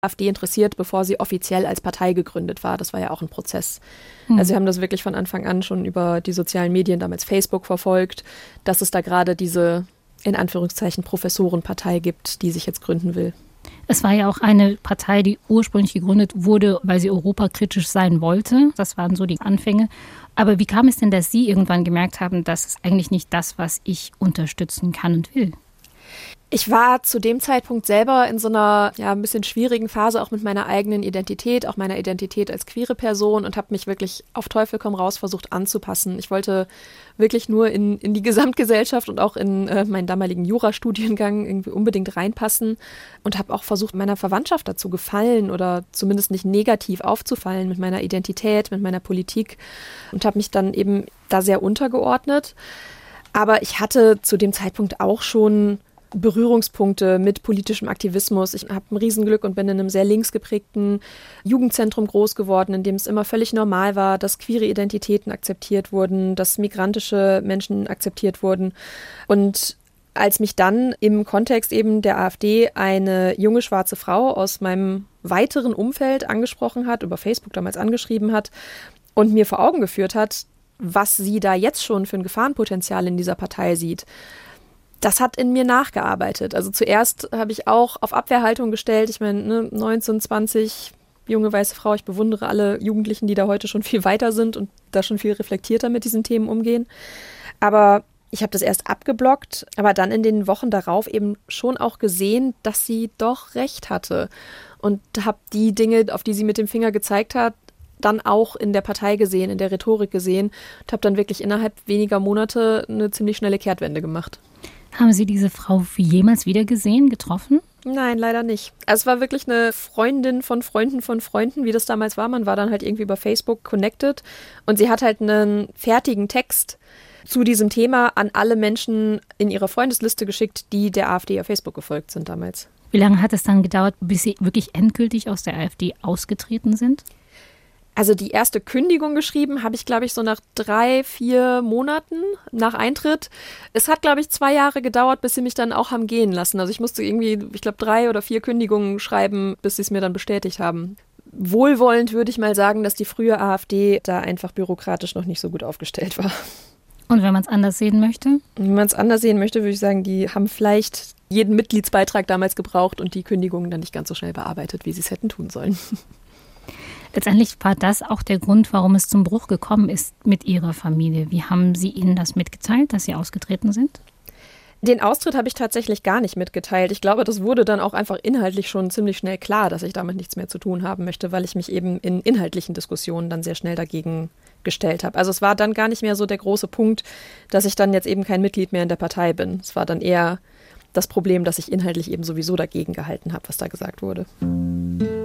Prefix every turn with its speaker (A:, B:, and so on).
A: AfD interessiert, bevor sie offiziell als Partei gegründet war. Das war ja auch ein Prozess. Also wir haben das wirklich von Anfang an schon über die sozialen Medien, damals Facebook, verfolgt, dass es da gerade diese, in Anführungszeichen, Professorenpartei gibt, die sich jetzt gründen will.
B: Es war ja auch eine Partei, die ursprünglich gegründet wurde, weil sie europakritisch sein wollte. Das waren so die Anfänge. Aber wie kam es denn, dass Sie irgendwann gemerkt haben, das ist eigentlich nicht das, was ich unterstützen kann und will?
A: Ich war zu dem Zeitpunkt selber in so einer ein bisschen schwierigen Phase, auch mit meiner eigenen Identität, auch meiner Identität als queere Person, und habe mich wirklich auf Teufel komm raus versucht anzupassen. Ich wollte wirklich nur in die Gesamtgesellschaft und auch in meinen damaligen Jurastudiengang irgendwie unbedingt reinpassen und habe auch versucht, meiner Verwandtschaft dazu gefallen oder zumindest nicht negativ aufzufallen mit meiner Identität, mit meiner Politik, und habe mich dann eben da sehr untergeordnet. Aber ich hatte zu dem Zeitpunkt auch schon Berührungspunkte mit politischem Aktivismus. Ich habe ein Riesenglück und bin in einem sehr links geprägten Jugendzentrum groß geworden, in dem es immer völlig normal war, dass queere Identitäten akzeptiert wurden, dass migrantische Menschen akzeptiert wurden. Und als mich dann im Kontext eben der AfD eine junge schwarze Frau aus meinem weiteren Umfeld angesprochen hat, über Facebook damals angeschrieben hat und mir vor Augen geführt hat, was sie da jetzt schon für ein Gefahrenpotenzial in dieser Partei sieht, das hat in mir nachgearbeitet. Also zuerst habe ich auch auf Abwehrhaltung gestellt. Ich meine, 19, 20, junge weiße Frau. Ich bewundere alle Jugendlichen, die da heute schon viel weiter sind und da schon viel reflektierter mit diesen Themen umgehen. Aber ich habe das erst abgeblockt, aber dann in den Wochen darauf eben schon auch gesehen, dass sie doch recht hatte. Und habe die Dinge, auf die sie mit dem Finger gezeigt hat, dann auch in der Partei gesehen, in der Rhetorik gesehen und habe dann wirklich innerhalb weniger Monate eine ziemlich schnelle Kehrtwende gemacht.
B: Haben Sie diese Frau jemals wieder gesehen, getroffen?
A: Nein, leider nicht. Also es war wirklich eine Freundin von Freunden, wie das damals war. Man war dann halt irgendwie über Facebook connected und sie hat halt einen fertigen Text zu diesem Thema an alle Menschen in ihrer Freundesliste geschickt, die der AfD auf Facebook gefolgt sind damals.
B: Wie lange hat es dann gedauert, bis Sie wirklich endgültig aus der AfD ausgetreten sind?
A: Also die erste Kündigung geschrieben habe ich, glaube ich, so nach 3-4 Monaten nach Eintritt. Es hat, glaube ich, 2 Jahre gedauert, bis sie mich dann auch haben gehen lassen. Also ich musste irgendwie, ich glaube, 3 oder 4 Kündigungen schreiben, bis sie es mir dann bestätigt haben. Wohlwollend würde ich mal sagen, dass die frühe AfD da einfach bürokratisch noch nicht so gut aufgestellt war.
B: Und wenn man es anders sehen möchte?
A: Wenn man es anders sehen möchte, würde ich sagen, die haben vielleicht jeden Mitgliedsbeitrag damals gebraucht und die Kündigungen dann nicht ganz so schnell bearbeitet, wie sie es hätten tun sollen.
B: Letztendlich war das auch der Grund, warum es zum Bruch gekommen ist mit Ihrer Familie. Wie haben Sie ihnen das mitgeteilt, dass Sie ausgetreten sind?
A: Den Austritt habe ich tatsächlich gar nicht mitgeteilt. Ich glaube, das wurde dann auch einfach inhaltlich schon ziemlich schnell klar, dass ich damit nichts mehr zu tun haben möchte, weil ich mich eben in inhaltlichen Diskussionen dann sehr schnell dagegen gestellt habe. Also es war dann gar nicht mehr so der große Punkt, dass ich dann jetzt eben kein Mitglied mehr in der Partei bin. Es war dann eher das Problem, dass ich inhaltlich eben sowieso dagegen gehalten habe, was da gesagt wurde.